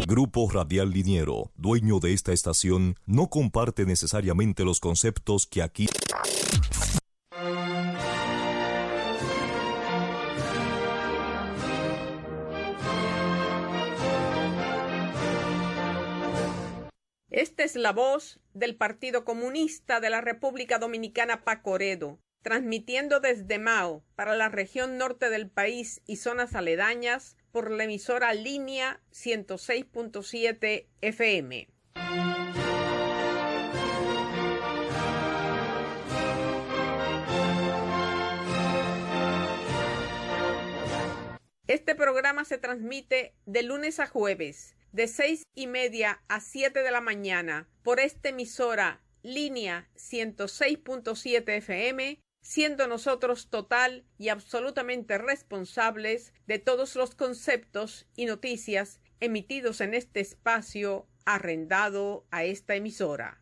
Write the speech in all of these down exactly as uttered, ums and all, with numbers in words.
Grupo Radial Liniero, dueño de esta estación, no comparte necesariamente los conceptos que aquí... Esta es la voz del Partido Comunista de la República Dominicana, Pacoredo, transmitiendo desde Mao para la región norte del país y zonas aledañas por la emisora Línea ciento seis punto siete F M. Este programa se transmite de lunes a jueves, de seis y media a siete de la mañana, por esta emisora Línea ciento seis punto siete F M, siendo nosotros total y absolutamente responsables de todos los conceptos y noticias emitidos en este espacio arrendado a esta emisora.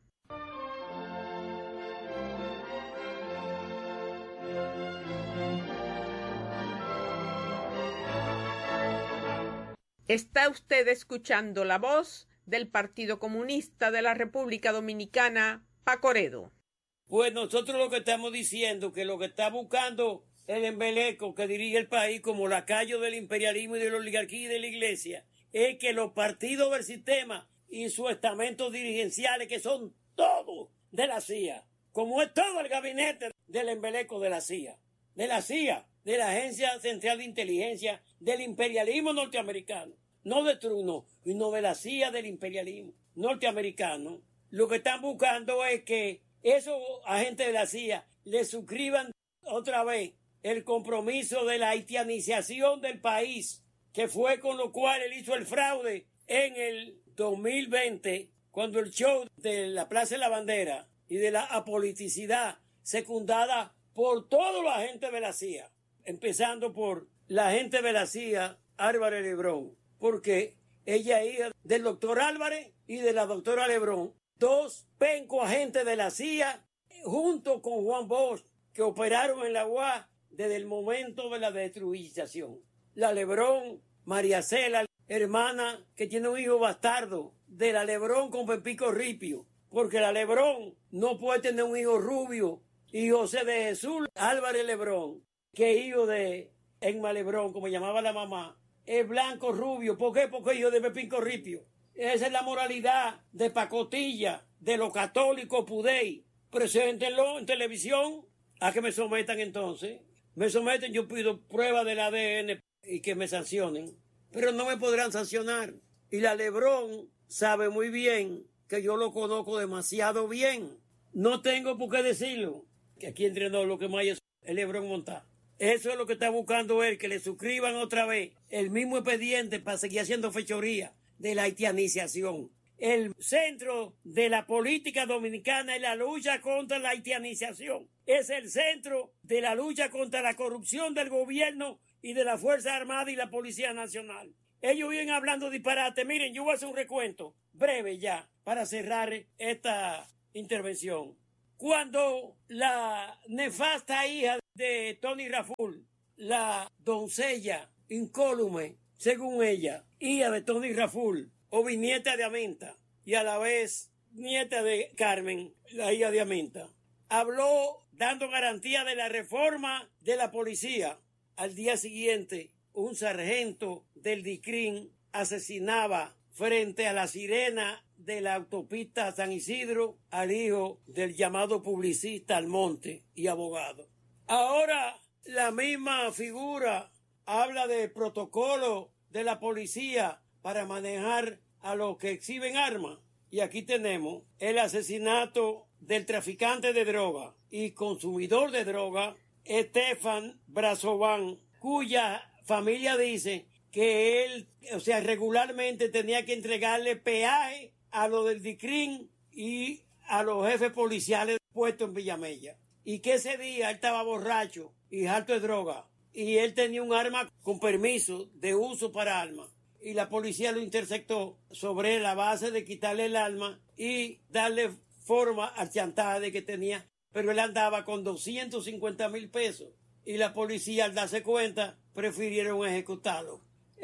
Está usted escuchando la voz del Partido Comunista de la República Dominicana, Pacoredo. Pues nosotros lo que estamos diciendo, que lo que está buscando el embeleco que dirige el país como lacayo del imperialismo y de la oligarquía y de la iglesia, es que los partidos del sistema y sus estamentos dirigenciales, que son todos de la C I A, como es todo el gabinete del embeleco de la C I A, de la C I A, de la Agencia Central de Inteligencia del imperialismo norteamericano, no de Truno, sino de la C I A del imperialismo norteamericano, lo que están buscando es que esos agentes de la C I A le suscriban otra vez el compromiso de la haitianización del país, que fue con lo cual él hizo el fraude en el dos mil veinte, cuando el show de la Plaza de la Bandera y de la apoliticidad secundada por todos los agentes de la C I A, empezando por la agente de la C I A, Álvarez Lebrón, porque ella es hija del doctor Álvarez y de la doctora Lebrón, dos penco agentes de la C I A, junto con Juan Bosch, que operaron en la U A desde el momento de la destruización. La Lebrón, María Cela, hermana que tiene un hijo bastardo de la Lebrón con Pepico Ripio, porque la Lebrón no puede tener un hijo rubio, y José de Jesús Álvarez Lebrón, que es hijo de Emma Lebrón, como llamaba la mamá, es blanco rubio. ¿Por qué? Porque es hijo de Pepico Ripio. Esa es la moralidad de pacotilla, de los católicos pudey. Preséntenlo en televisión. ¿A que me sometan entonces? Me someten, yo pido prueba del A D N y que me sancionen. Pero no me podrán sancionar. Y la Lebrón sabe muy bien que yo lo conozco demasiado bien. No tengo por qué decirlo. Que aquí entrenó lo que más hay es el Lebrón montado. Eso es lo que está buscando él, que le suscriban otra vez el mismo expediente para seguir haciendo fechoría de la haitianización. El centro de la política dominicana es la lucha contra la haitianización. Es el centro de la lucha contra la corrupción del gobierno y de la Fuerza Armada y la Policía Nacional. Ellos vienen hablando disparate. Miren, yo voy a hacer un recuento breve ya para cerrar esta intervención. Cuando la nefasta hija de Tony Raful, la doncella incólume, según ella, hija de Tony Raful, o bisnieta de Aminta, y a la vez nieta de Carmen, la hija de Aminta, habló dando garantía de la reforma de la policía. Al día siguiente, un sargento del D I C R I N asesinaba frente a la sirena de la autopista San Isidro al hijo del llamado publicista Almonte y abogado. Ahora la misma figura habla de protocolo de la policía para manejar a los que exhiben armas. Y aquí tenemos el asesinato del traficante de droga y consumidor de droga, Estefan Brazovan, cuya familia dice que él, o sea, regularmente tenía que entregarle peaje a lo del D I C R I N y a los jefes policiales puestos en Villamella. Y que ese día él estaba borracho y harto de droga. Y él tenía un arma con permiso de uso para armas. Y la policía lo interceptó sobre la base de quitarle el arma y darle forma al chantaje que tenía. Pero él andaba con doscientos cincuenta mil pesos. Y la policía, al darse cuenta, prefirieron ejecutarlo.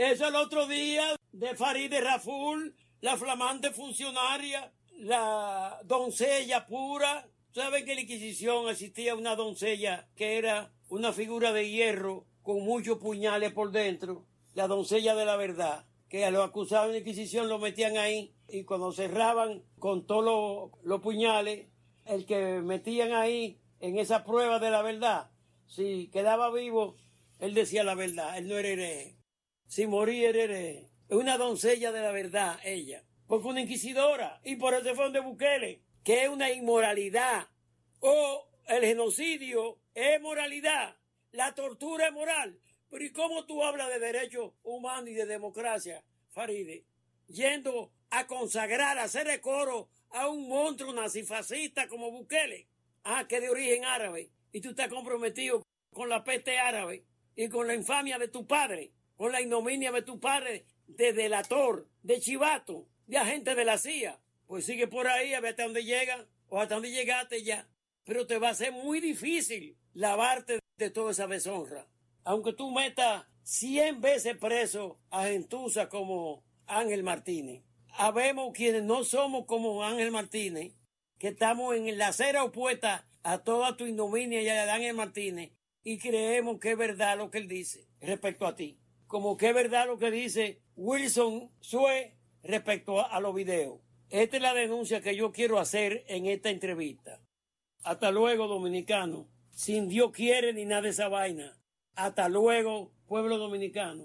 Eso el otro día de Farideh Raful, la flamante funcionaria, la doncella pura. ¿Saben que en la Inquisición existía una doncella que era una figura de hierro con muchos puñales por dentro? La doncella de la verdad, que a los acusados en la Inquisición lo metían ahí y cuando cerraban con todos los, los puñales, el que metían ahí en esa prueba de la verdad, si quedaba vivo, él decía la verdad, él no era hereje. Si moría era hereje. Es una doncella de la verdad, ella, porque una inquisidora, y por eso fue donde Bukele, que es una inmoralidad, o el genocidio es moralidad, la tortura es moral. Pero ¿y cómo tú hablas de derechos humanos y de democracia, Farideh? Yendo a consagrar, a hacer coro a un monstruo nazifascista como Bukele, ah, que es de origen árabe, y tú estás comprometido con la peste árabe y con la infamia de tu padre, con la ignominia de tu padre, de delator, de chivato, de agente de la C I A. Pues sigue por ahí a ver hasta dónde llega o hasta dónde llegaste ya. Pero te va a ser muy difícil lavarte de toda esa deshonra. Aunque tú metas cien veces preso a gentuza como Ángel Martínez. Habemos quienes no somos como Ángel Martínez, que estamos en la acera opuesta a toda tu ignominia y a la de Ángel Martínez, y creemos que es verdad lo que él dice respecto a ti. Como que es verdad lo que dice Wilson Sue respecto a, a los videos. Esta es la denuncia que yo quiero hacer en esta entrevista. Hasta luego, dominicano. Sin Dios quiere ni nada de esa vaina. Hasta luego, pueblo dominicano.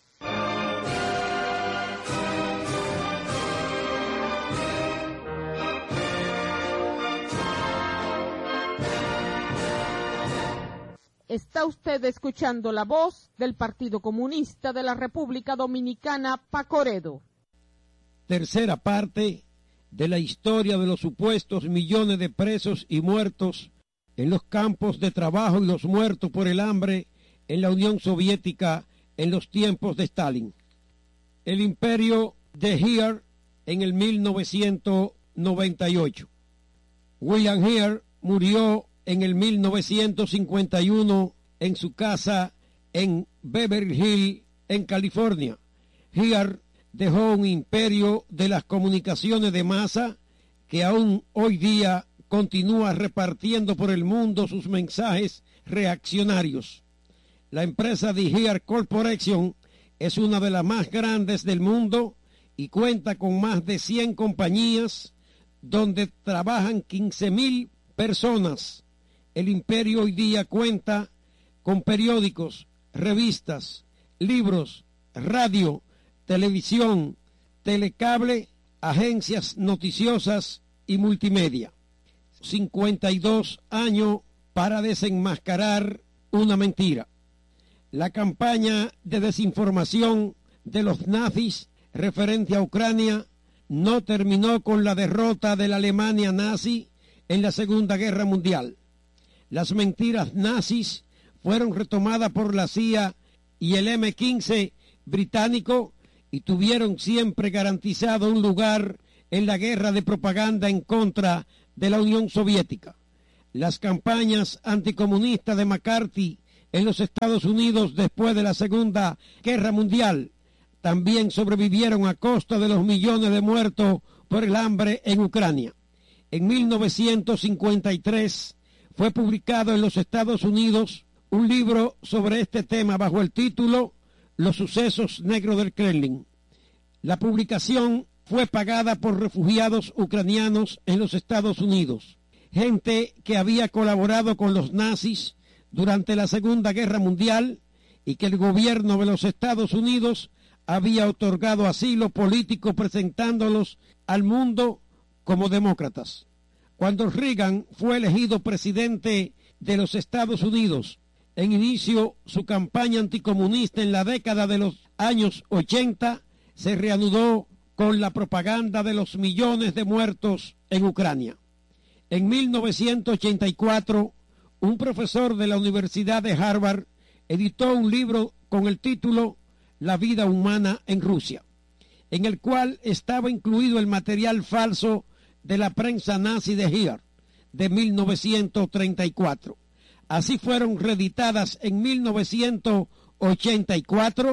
Está usted escuchando la voz del Partido Comunista de la República Dominicana, Pacoredo. Tercera parte de la historia de los supuestos millones de presos y muertos en los campos de trabajo y los muertos por el hambre en la Unión Soviética en los tiempos de Stalin. El imperio de Heer en el mil novecientos noventa y ocho. William Heer murió en el mil novecientos cincuenta y uno en su casa en Beverly Hills, en California. Heer dejó un imperio de las comunicaciones de masa que aún hoy día continúa repartiendo por el mundo sus mensajes reaccionarios. La empresa de Heer Corporation es una de las más grandes del mundo y cuenta con más de cien compañías donde trabajan quince mil personas. El imperio hoy día cuenta con periódicos, revistas, libros, radio, televisión, telecable, agencias noticiosas y multimedia. cincuenta y dos años para desenmascarar una mentira. La campaña de desinformación de los nazis referente a Ucrania no terminó con la derrota de la Alemania nazi en la Segunda Guerra Mundial. Las mentiras nazis fueron retomadas por la C I A y el eme quince británico y tuvieron siempre garantizado un lugar en la guerra de propaganda en contra de la Unión Soviética. Las campañas anticomunistas de McCarthy en los Estados Unidos después de la Segunda Guerra Mundial también sobrevivieron a costa de los millones de muertos por el hambre en Ucrania. En mil novecientos cincuenta y tres fue publicado en los Estados Unidos un libro sobre este tema bajo el título Los sucesos negros del Kremlin. La publicación fue pagada por refugiados ucranianos en los Estados Unidos, gente que había colaborado con los nazis durante la Segunda Guerra Mundial y que el gobierno de los Estados Unidos había otorgado asilo político presentándolos al mundo como demócratas. Cuando Reagan fue elegido presidente de los Estados Unidos, en inicio su campaña anticomunista en la década de los años ochenta, se reanudó con la propaganda de los millones de muertos en Ucrania. En mil novecientos ochenta y cuatro, un profesor de la Universidad de Harvard editó un libro con el título La vida humana en Rusia, en el cual estaba incluido el material falso de la prensa nazi de Heer de mil novecientos treinta y cuatro. Así fueron reeditadas en mil novecientos ochenta y cuatro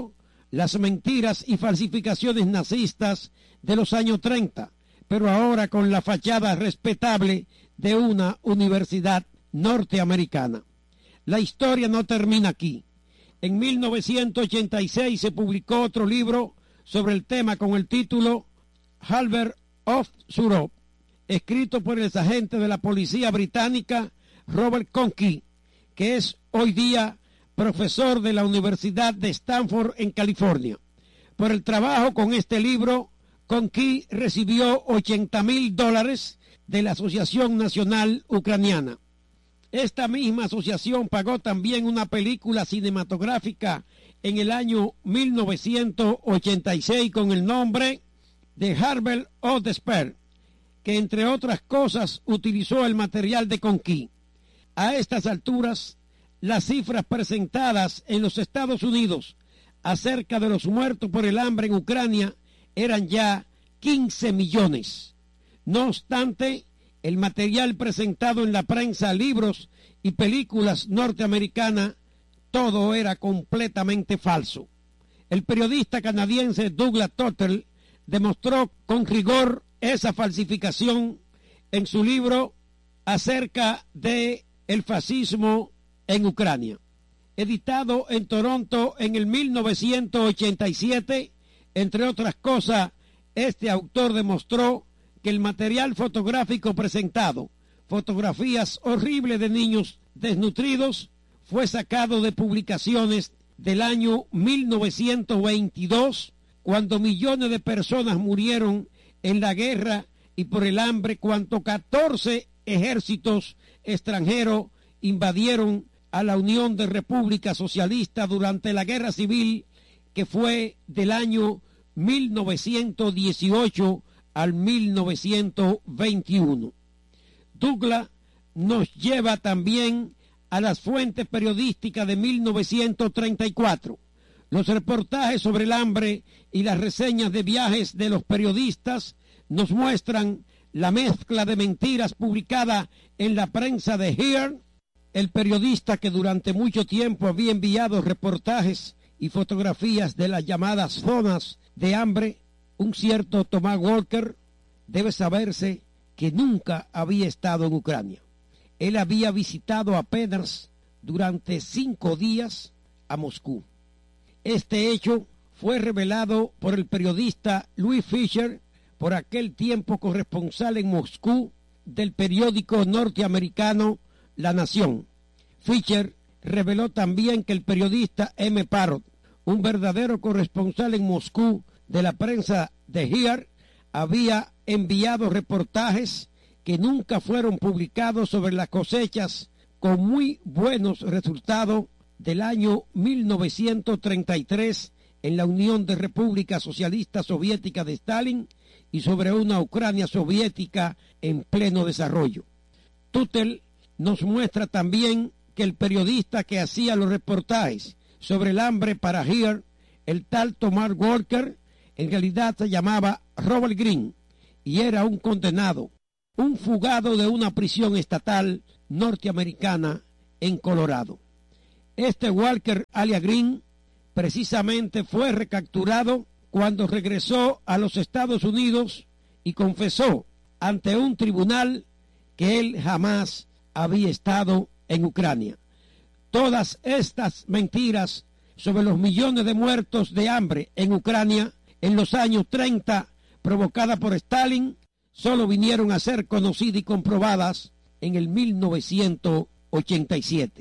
las mentiras y falsificaciones nazistas de los años treinta, pero ahora con la fachada respetable de una universidad norteamericana. La historia no termina aquí. En mil novecientos ochenta y seis se publicó otro libro sobre el tema con el título Albert of Surop, escrito por el agente de la policía británica Robert Conky, que es hoy día profesor de la Universidad de Stanford en California. Por el trabajo con este libro, Conky recibió ochenta mil dólares de la Asociación Nacional Ucraniana. Esta misma asociación pagó también una película cinematográfica en el año mil novecientos ochenta y seis con el nombre de Harbor of Despair, que entre otras cosas utilizó el material de Conky. A estas alturas, las cifras presentadas en los Estados Unidos acerca de los muertos por el hambre en Ucrania eran ya quince millones. No obstante, el material presentado en la prensa, libros y películas norteamericanas, todo era completamente falso. El periodista canadiense Douglas Tuttle demostró con rigor esa falsificación en su libro acerca de el fascismo en Ucrania, editado en Toronto en el mil novecientos ochenta y siete. Entre otras cosas, este autor demostró que el material fotográfico presentado, fotografías horribles de niños desnutridos, fue sacado de publicaciones del año mil novecientos veintidós, cuando millones de personas murieron en la guerra y por el hambre, cuando catorce ejércitos extranjeros invadieron a la Unión de Repúblicas Socialistas durante la Guerra Civil, que fue del año mil novecientos dieciocho al mil novecientos veintiuno. Douglas nos lleva también a las fuentes periodísticas de mil novecientos treinta y cuatro. Los reportajes sobre el hambre y las reseñas de viajes de los periodistas nos muestran la mezcla de mentiras publicada en la prensa de Hearn. El periodista que durante mucho tiempo había enviado reportajes y fotografías de las llamadas zonas de hambre, un cierto Thomas Walker, debe saberse que nunca había estado en Ucrania. Él había visitado apenas durante cinco días a Moscú. Este hecho fue revelado por el periodista Louis Fisher, por aquel tiempo corresponsal en Moscú del periódico norteamericano La Nación. Fisher reveló también que el periodista M. Parrott, un verdadero corresponsal en Moscú de la prensa de Hearn, había enviado reportajes que nunca fueron publicados sobre las cosechas con muy buenos resultados del año mil novecientos treinta y tres en la Unión de Repúblicas Socialistas Soviéticas de Stalin y sobre una Ucrania soviética en pleno desarrollo. Tuttle nos muestra también que el periodista que hacía los reportajes sobre el hambre para Hearn, el tal Thomas Walker, en realidad se llamaba Robert Greene y era un condenado, un fugado de una prisión estatal norteamericana en Colorado. Este Walker, alias Greene, precisamente fue recapturado cuando regresó a los Estados Unidos y confesó ante un tribunal que él jamás había estado en Ucrania. Todas estas mentiras sobre los millones de muertos de hambre en Ucrania en los años treinta, provocadas por Stalin, solo vinieron a ser conocidas y comprobadas en el mil novecientos ochenta y siete.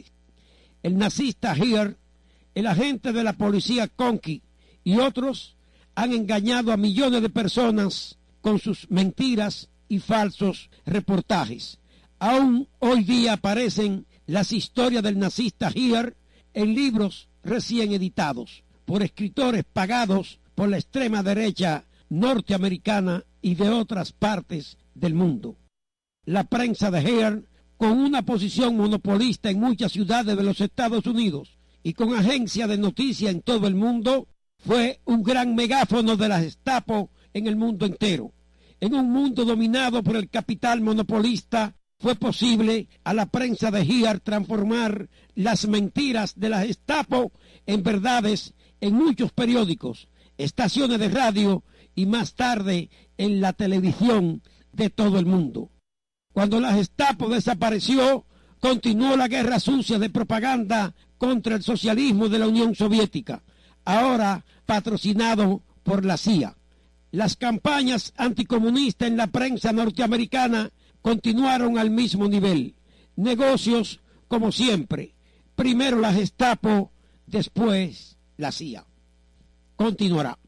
El nazista Hearn, el agente de la policía Conky y otros han engañado a millones de personas con sus mentiras y falsos reportajes. Aún hoy día aparecen las historias del nazista Hearn en libros recién editados por escritores pagados por la extrema derecha norteamericana y de otras partes del mundo. La prensa de Hearn, con una posición monopolista en muchas ciudades de los Estados Unidos y con agencias de noticias en todo el mundo, fue un gran megáfono de la Gestapo en el mundo entero. En un mundo dominado por el capital monopolista, fue posible a la prensa de Hearn transformar las mentiras de la Gestapo en verdades en muchos periódicos, estaciones de radio y más tarde en la televisión de todo el mundo. Cuando la Gestapo desapareció, continuó la guerra sucia de propaganda contra el socialismo de la Unión Soviética, ahora patrocinado por la C I A. Las campañas anticomunistas en la prensa norteamericana continuaron al mismo nivel. Negocios como siempre. Primero la Gestapo, después la C I A. Continuará.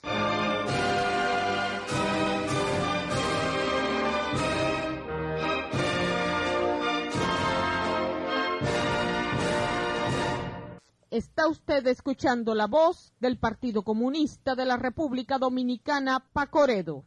Está usted escuchando la voz del Partido Comunista de la República Dominicana, Pacoredo.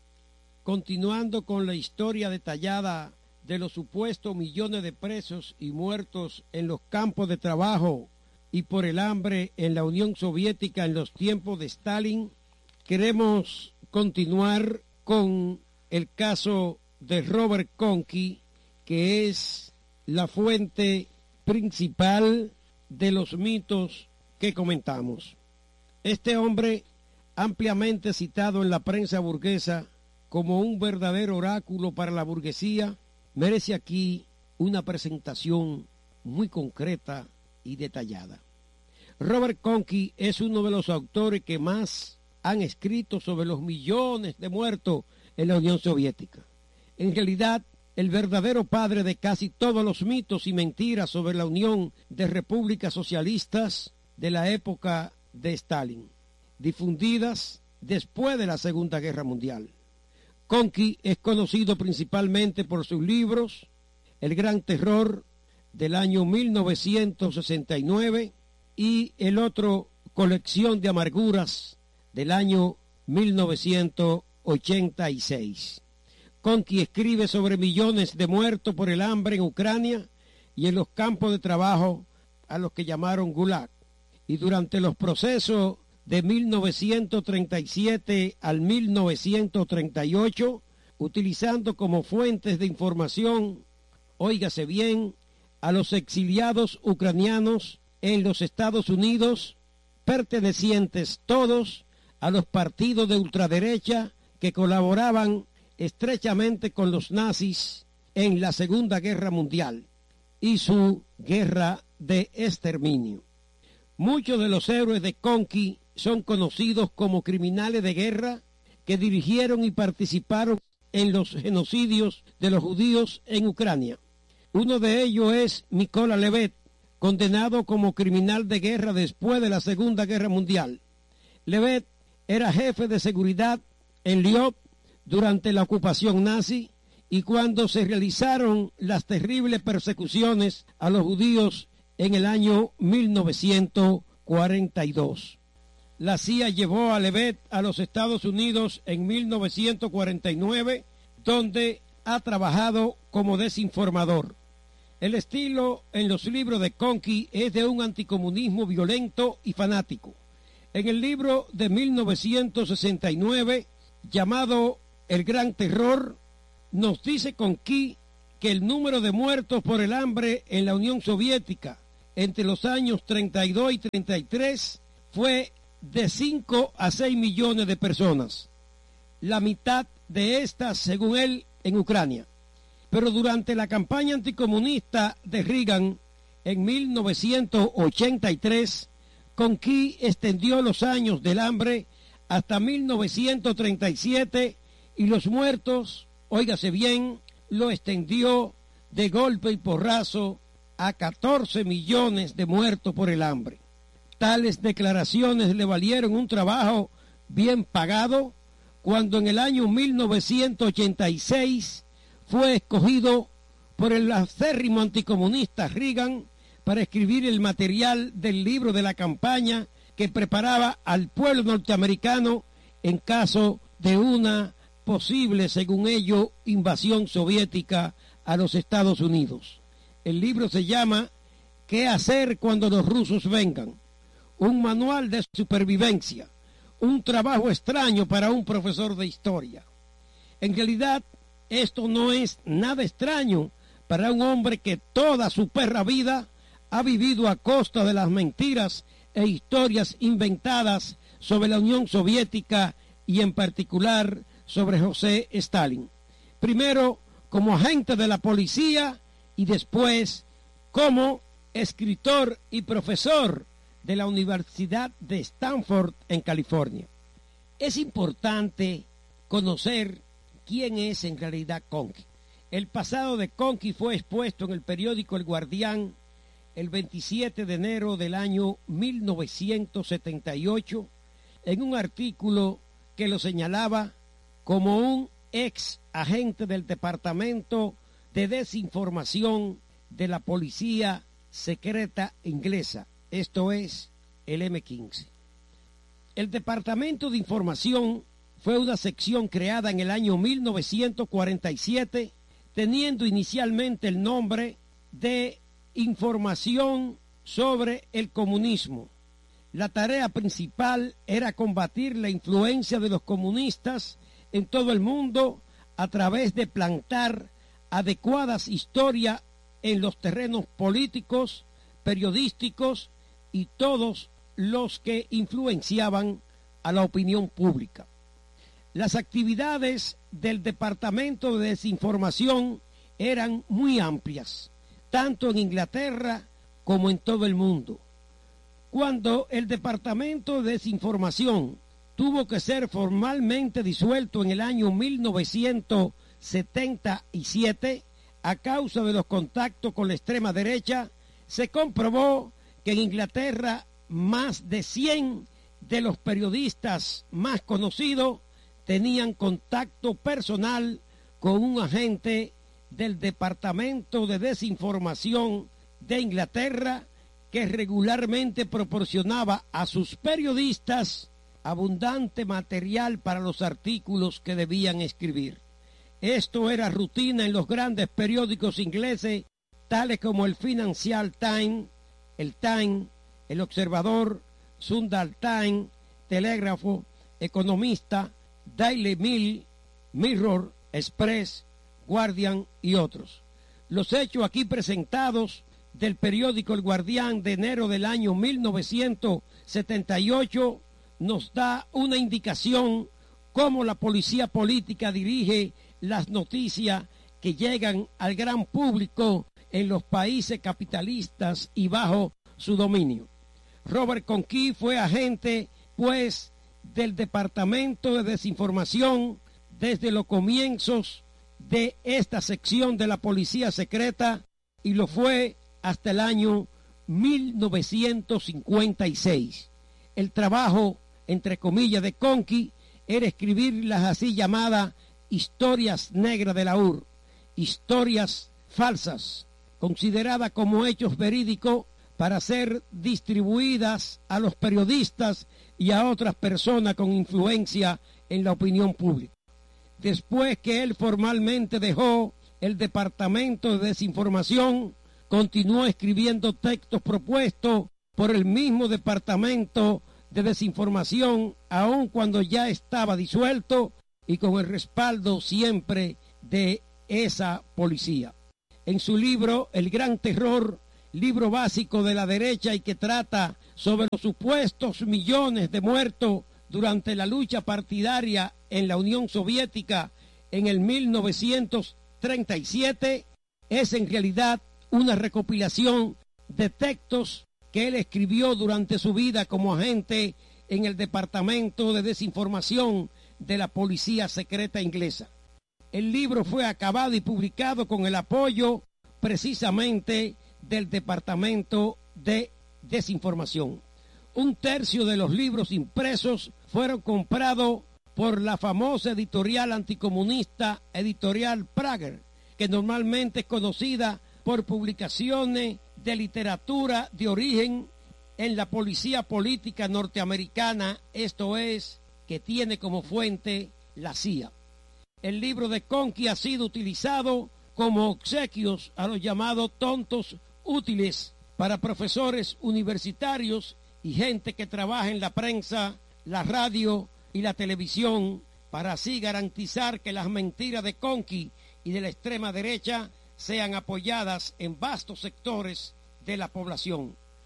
Continuando con la historia detallada de los supuestos millones de presos y muertos en los campos de trabajo y por el hambre en la Unión Soviética en los tiempos de Stalin, queremos continuar con el caso de Robert Conky, que es la fuente principal de los mitos que comentamos. Este hombre, ampliamente citado en la prensa burguesa como un verdadero oráculo para la burguesía, merece aquí una presentación muy concreta y detallada. Robert Conky es uno de los autores que más han escrito sobre los millones de muertos en la Unión Soviética. En realidad, el verdadero padre de casi todos los mitos y mentiras sobre la unión de repúblicas socialistas de la época de Stalin, difundidas después de la Segunda Guerra Mundial. Conky es conocido principalmente por sus libros El Gran Terror del año mil novecientos sesenta y nueve y el otro Colección de Amarguras del año mil novecientos ochenta y seis. Conky escribe sobre millones de muertos por el hambre en Ucrania y en los campos de trabajo a los que llamaron Gulag. Y durante los procesos de mil novecientos treinta y siete al mil novecientos treinta y ocho, utilizando como fuentes de información, óigase bien, a los exiliados ucranianos en los Estados Unidos, pertenecientes todos a los partidos de ultraderecha que colaboraban estrechamente con los nazis en la Segunda Guerra Mundial y su guerra de exterminio. Muchos de los héroes de Conky son conocidos como criminales de guerra que dirigieron y participaron en los genocidios de los judíos en Ucrania. Uno de ellos es Mykola Levet, condenado como criminal de guerra después de la Segunda Guerra Mundial. Levet era jefe de seguridad en Lviv durante la ocupación nazi y cuando se realizaron las terribles persecuciones a los judíos en el año mil novecientos cuarenta y dos. La C I A llevó a Levet a los Estados Unidos en mil novecientos cuarenta y nueve, donde ha trabajado como desinformador. El estilo en los libros de Conky es de un anticomunismo violento y fanático. En el libro de mil novecientos sesenta y nueve, llamado El Gran Terror, nos dice Conky que el número de muertos por el hambre en la Unión Soviética entre los años treinta y dos y treinta y tres fue de cinco a seis millones de personas. La mitad de estas, según él, en Ucrania. Pero durante la campaña anticomunista de Reagan en mil novecientos ochenta y tres, Conky extendió los años del hambre hasta mil novecientos treinta y siete y los muertos, óigase bien, lo extendió de golpe y porrazo a catorce millones de muertos por el hambre. Tales declaraciones le valieron un trabajo bien pagado cuando en el año mil novecientos ochenta y seis fue escogido por el acérrimo anticomunista Reagan para escribir el material del libro de la campaña que preparaba al pueblo norteamericano en caso de una posible, según ello, invasión soviética a los Estados Unidos. El libro se llama ¿Qué hacer cuando los rusos vengan? Un manual de supervivencia, un trabajo extraño para un profesor de historia. En realidad, esto no es nada extraño para un hombre que toda su perra vida ha vivido a costa de las mentiras e historias inventadas sobre la Unión Soviética y en particular sobre José Stalin. Primero como agente de la policía y después como escritor y profesor de la Universidad de Stanford en California. Es importante conocer quién es en realidad Conkey. El pasado de Conkey fue expuesto en el periódico El Guardián el veintisiete de enero del año mil novecientos setenta y ocho en un artículo que lo señalaba como un ex agente del Departamento de Desinformación de la Policía Secreta Inglesa, esto es el eme quince. El Departamento de Información fue una sección creada en el año mil novecientos cuarenta y siete, teniendo inicialmente el nombre de Información sobre el Comunismo. La tarea principal era combatir la influencia de los comunistas en todo el mundo a través de plantar adecuadas historias en los terrenos políticos, periodísticos y todos los que influenciaban a la opinión pública. Las actividades del Departamento de Desinformación eran muy amplias, tanto en Inglaterra como en todo el mundo. Cuando el Departamento de Desinformación tuvo que ser formalmente disuelto en el año mil novecientos setenta y siete a causa de los contactos con la extrema derecha, se comprobó que en Inglaterra más de cien de los periodistas más conocidos tenían contacto personal con un agente del Departamento de Desinformación de Inglaterra que regularmente proporcionaba a sus periodistas abundante material para los artículos que debían escribir. Esto era rutina en los grandes periódicos ingleses, tales como el Financial Times, el Times, el Observador, Sunday Times, Telégrafo, Economista, Daily Mail, Mirror, Express, Guardian y otros. Los hechos aquí presentados del periódico El Guardián de enero del año mil novecientos setenta y ocho nos da una indicación cómo la policía política dirige las noticias que llegan al gran público en los países capitalistas y bajo su dominio. Robert Conkey fue agente, pues, del Departamento de Desinformación desde los comienzos de esta sección de la policía secreta y lo fue hasta el año mil novecientos cincuenta y seis. El trabajo, entre comillas, de Conkey era escribir las así llamadas historias negras de la U R S S, historias falsas, consideradas como hechos verídicos para ser distribuidas a los periodistas y a otras personas con influencia en la opinión pública. Después que él formalmente dejó el Departamento de Desinformación, continuó escribiendo textos propuestos por el mismo Departamento de Desinformación, aun cuando ya estaba disuelto y con el respaldo siempre de esa policía. En su libro El Gran Terror, libro básico de la derecha y que trata sobre los supuestos millones de muertos durante la lucha partidaria en la Unión Soviética en el mil novecientos treinta y siete, es en realidad una recopilación de textos que él escribió durante su vida como agente en el Departamento de Desinformación de la Policía Secreta Inglesa. El libro fue acabado y publicado con el apoyo precisamente del Departamento de Desinformación. Un tercio de los libros impresos fueron comprados por la famosa editorial anticomunista Editorial Prager, que normalmente es conocida por publicaciones de literatura de origen en la policía política norteamericana, esto es, que tiene como fuente la C I A. El libro de Conkey ha sido utilizado como obsequios a los llamados tontos útiles para profesores universitarios y gente que trabaja en la prensa, la radio y la televisión, para así garantizar que las mentiras de Conkey y de la extrema derecha sean apoyadas en vastos sectores de la población.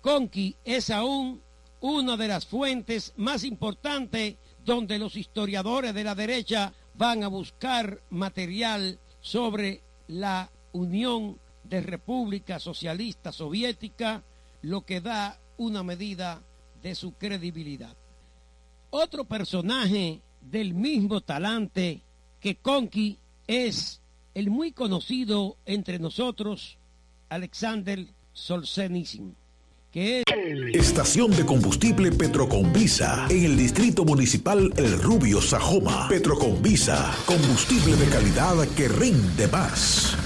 Conqui es aún una de las fuentes más importantes donde los historiadores de la derecha van a buscar material sobre la Unión de República Socialista Soviética, lo que da una medida de su credibilidad. Otro personaje del mismo talante que Conqui es el muy conocido entre nosotros Alexander Solzhenitsyn, que es... Estación de combustible Petroconvisa en el distrito municipal El Rubio, Sajoma. Petroconvisa, combustible de calidad que rinde más.